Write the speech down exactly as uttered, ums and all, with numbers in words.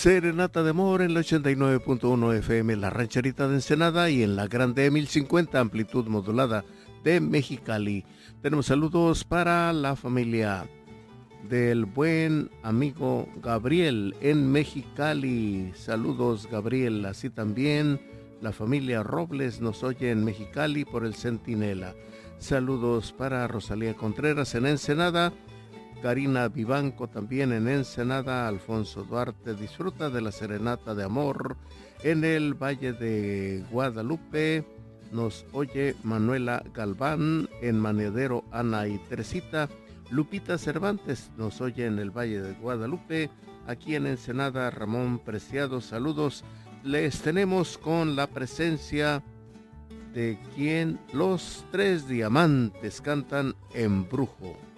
Serenata de Amor en la ochenta y nueve punto uno F M, La Rancherita de Ensenada, y en la Grande mil cincuenta, amplitud modulada de Mexicali. Tenemos saludos para la familia del buen amigo Gabriel en Mexicali. Saludos, Gabriel. Así también la familia Robles nos oye en Mexicali por el Centinela. Saludos para Rosalía Contreras en Ensenada, Karina Vivanco también en Ensenada. Alfonso Duarte disfruta de la Serenata de Amor en el Valle de Guadalupe. Nos oye Manuela Galván en Manedero, Ana y Teresita. Lupita Cervantes nos oye en el Valle de Guadalupe. Aquí en Ensenada, Ramón Preciado, saludos. Les tenemos con la presencia de quien los Tres Diamantes cantan Embrujo.